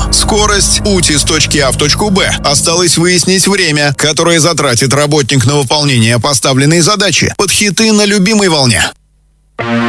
Скорость, путь из точки А в точку Б. Осталось выяснить время, которое затратит работник на выполнение поставленной задачи. Под хиты на любимой волне.